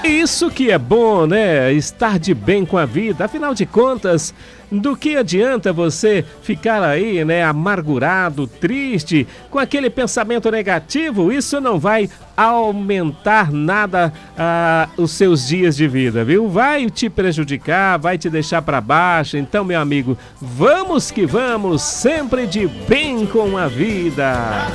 Isso que é bom, né? Estar de bem com a vida. Afinal de contas, do que adianta você ficar aí, né, amargurado, triste, com aquele pensamento negativo? Isso não vai aumentar nada os seus dias de vida, viu? Vai te prejudicar, vai te deixar para baixo. Então, meu amigo, vamos que vamos, sempre de bem com a vida.